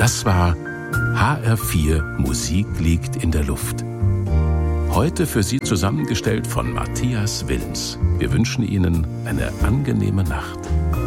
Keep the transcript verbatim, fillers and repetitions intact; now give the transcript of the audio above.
Das war H R vier Musik liegt in der Luft. Heute für Sie zusammengestellt von Matthias Wilms. Wir wünschen Ihnen eine angenehme Nacht.